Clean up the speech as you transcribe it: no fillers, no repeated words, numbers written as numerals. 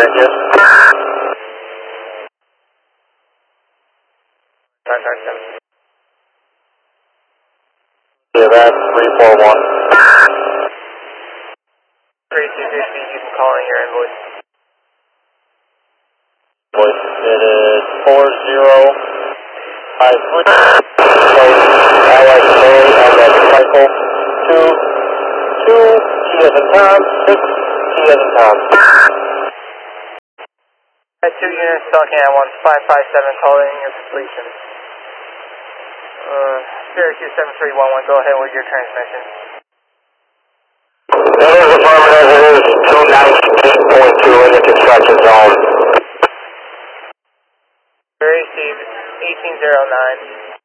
thank you. Yeah, that's 341. 3250, keep calling your invoice. It is 4053. Allied Mary on that cycle. 2 T as in Tom, 6 T as in Tom. At 2 units, talking at 1557, calling your completion. Syracuse 7311, go ahead with your transmission. That is affirmative, it is 219.2 in the construction zone. Received 1809.